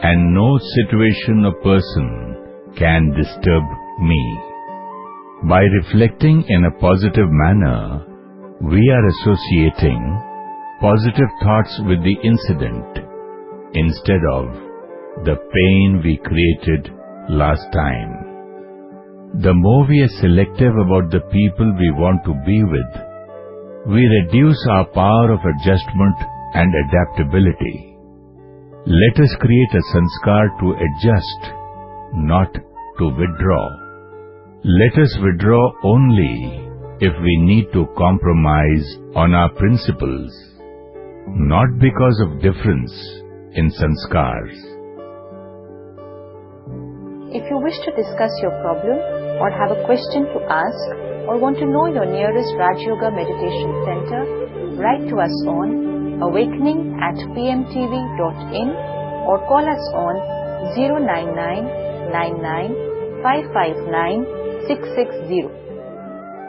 and no situation or person can disturb me. By reflecting in a positive manner, we are associating positive thoughts with the incident instead of the pain we created last time. The more we are selective about the people we want to be with, we reduce our power of adjustment and adaptability. Let us create a sanskar to adjust, not to withdraw. Let us withdraw only if we need to compromise on our principles, not because of difference in sanskars. If you wish to discuss your problem or have a question to ask or want to know your nearest Raj Yoga Meditation Center, write to us on awakening@pmtv.in or call us on 099 99 559 660.